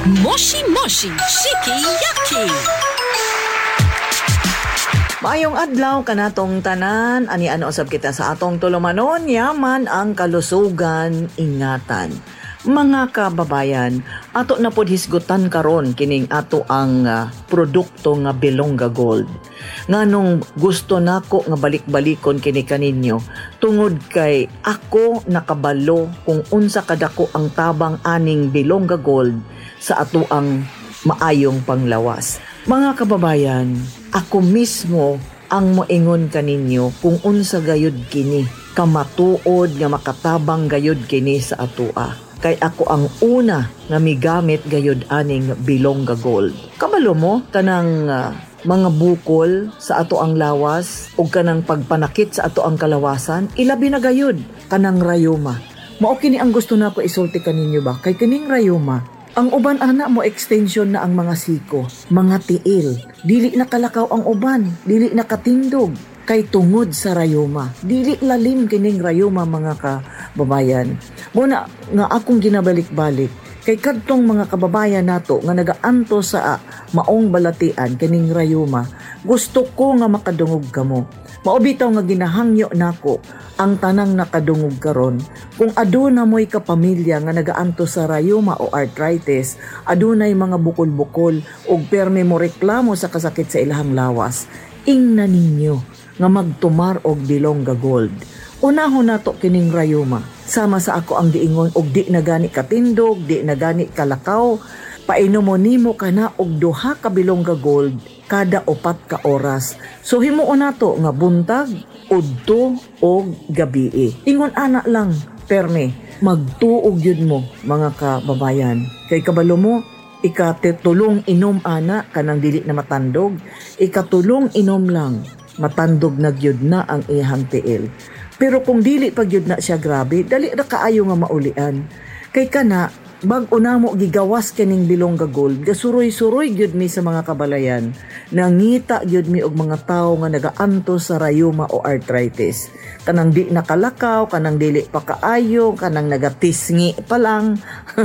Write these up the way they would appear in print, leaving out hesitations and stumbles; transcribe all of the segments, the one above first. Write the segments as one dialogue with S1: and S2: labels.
S1: Moshi Moshi Shiki Yaki.
S2: Maayong adlaw kanatong tanan, ani ano usab kita sa atong tulumanon, yaman ang kalusugan, ingatan. Mga kababayan, ato na pod hisgutan karon kining ato ang produkto nga Bilonga Gold. Nganong gusto nako nga balik-balikon kini kaninyo tungod kay ako nakabalo kung unsa kadako ang tabang aning Bilonga Gold sa ato ang maayong panglawas. Mga kababayan, ako mismo ang moingon kaninyo kung unsa gayud kini kamatuod nga makatabang gayud kini sa atoa. Kay ako ang una nga migamit gayud aning Bilonga Gold. Kabalo mo kanang mga bukol sa ato ang lawas o kanang pagpanakit sa ato ang kalawasan, ilabi na gayud kanang rayuma. Mao kini ang gusto nako isulti kaninyo ba? Kay kining rayuma, ang uban ana mo extension na ang mga siko, mga tiil. Dili na kalakaw ang uban, dili na katindog kay tungod sa rayuma. Dili lalim kining rayuma mga kababayan. Muna nga akong ginabalik-balik kay kadtong mga kababayan nato nga nagaanto sa maong balatian kining rayuma. Gusto ko nga makadungog kamo. Maubitaw nga ginahangyo nako ang tanang nakadungog karon. Kung aduna mo'y kapamilya nga nagaanto sa rayuma o arthritis, adunay mga bukol-bukol ug perme mo reklamo sa kasakit sa ilahang lawas, ingnan ninyo nga magtumar og Bilonga Gold. Unahon nato kining rayuma. Sama sa ako ang giingon og di na gani katindog, di na gani kalakaw. Painom mo nimo kana og 2 ka Bilonga Gold kada 4 ka oras. So himuon nato nga buntag, udto og gabii. Ingon ana lang perme, magtuog yun mo mga kababayan. Kay kabalo mo, ikatulong inom ana kanang dili na matandog, ikatulong inom lang matandog na gyud na ang ihang tiil. Pero kung dili pa gyud na siya grabe, dali ra kaayo nga maulian. Kay kana bag-o na mo gigawas kining Bilonga Gold, gasuroy-suroy gyud mi sa mga kabalayan. Nangita gyud mi og mga tawo nga nagaanto sa rayuma o arthritis. Kanang di nakalakaw, kanang dili pa kaayo, kanang nagatisngi pa lang.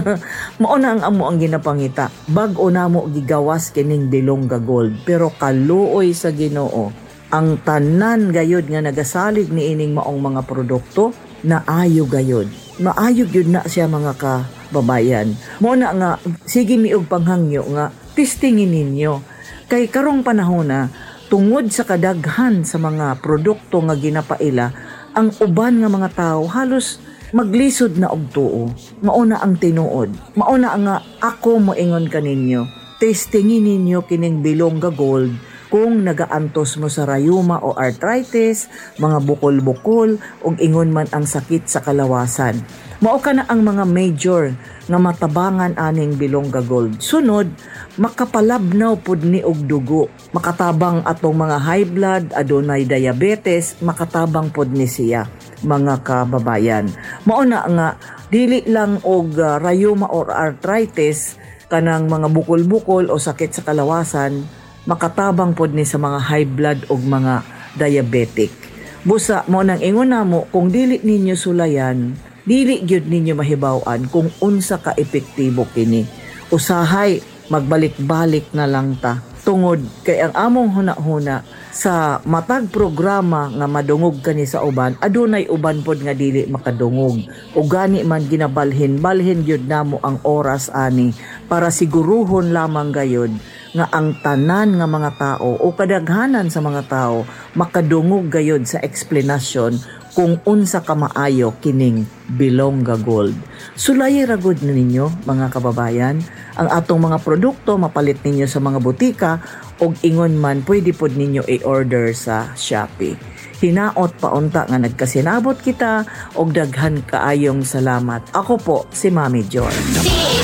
S2: Mao na ang amo ang ginapangita. Bag-o na mo gigawas kining Bilonga Gold, pero kaluoy sa Ginoo ang tanan gayod nga nagasalig ni ining maong mga produkto na ayo gayod. Maayo gyud na siya mga kababayan. Mo na nga sige miog panghangyo nga testingin ninyo. Kay karong panahon na tungod sa kadaghan sa mga produkto nga ginapaila, ang uban nga mga tao halos maglisod na og tuo. Mao na ang tinuod. Mao na nga ako moingon kaninyo. Testingin ninyo kining Bilonga Gold kung nagaantos mo sa rayuma o arthritis, mga bukol-bukol, o ingon man ang sakit sa kalawasan. Mao ka na ang mga major nga matabangan aning Bilonga Gold. Sunod, makapalabnaw pud ni og dugo. Makatabang atong mga high blood, adunay diabetes, makatabang pud ni siya, mga kababayan. Mao na nga, dili lang og rayuma or arthritis, kanang mga bukol-bukol o sakit sa kalawasan, makatabang pod ni sa mga high blood o mga diabetic. Busa mo nang ingon namo kung dili ninyo sulayan, dili gyud ninyo mahibaw-an kung unsa ka epektibo kini. Usahay magbalik-balik na lang ta. Tungod kay ang among huna-huna sa matag programa nga madungog kani sa uban, adunay uban pod nga dili makadungog. O gani man ginabalhin gyud namo ang oras ani para siguruhon lamang gayud nga ang tanan nga mga tao o kadaghanan sa mga tao makadungog gayod sa explanation kung unsa ka maayo kining Bilonga Gold. Sulayi ragod ninyo mga kababayan, ang atong mga produkto mapalit ninyo sa mga butika og ingon man pwede pod ninyo i-order sa Shopee. Hinaot paunta nga nagkasinabot kita og daghan kaayong salamat. Ako po si Mami Joy.